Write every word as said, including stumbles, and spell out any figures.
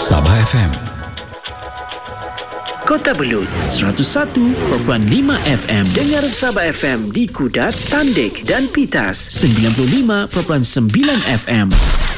Sabah F M. Kota Belud, seratus satu perpuluhan lima F M. Dengar Sabah F M di Kudat, Tandik dan Pitas, sembilan puluh lima perpuluhan sembilan F M.